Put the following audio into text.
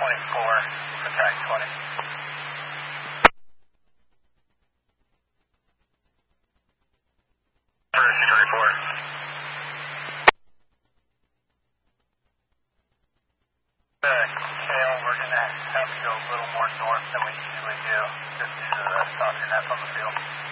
attack 20. First, report. Kale, we're going to have to go a little more north than we usually do, just due to the softer net on the field.